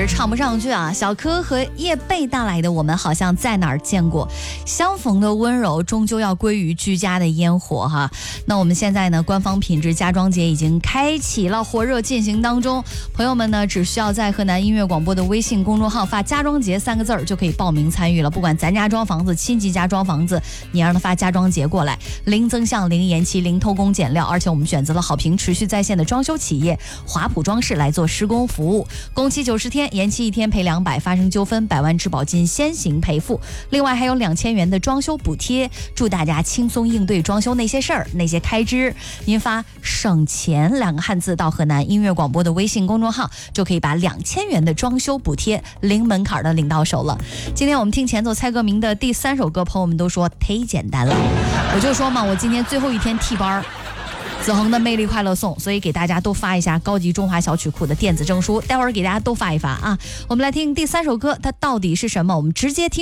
唱不上去啊。小柯和叶蓓带来的《我们好像在哪儿见过》，相逢的温柔终究要归于居家的烟火哈。那我们现在呢，官方品质家装节已经开启了，火热进行当中。朋友们呢，只需要在河南音乐广播的微信公众号发家装节3个字就可以报名参与了。不管咱家装房子、亲戚家装房子，你让他发家装节过来，零增项、零延期、零偷工减料，而且我们选择了好评持续在线的装修企业华普装饰来做施工服务，工期90天，延期1天赔200，发生纠纷100万质保金先行赔付，另外还有2000元的装修补贴，祝大家轻松应对装修那些事儿、那些开支。您发省钱2个汉字到河南音乐广播的微信公众号，就可以把2000元的装修补贴零门槛的领到手了。今天我们听前奏猜歌名的第3首歌，朋友们都说忒简单了，我就说嘛，我今天最后一天替班，子恒的魅力快乐颂，所以给大家都发一下高级中华小曲库的电子证书，待会儿给大家都发一发啊。我们来听第3首歌，它到底是什么？我们直接听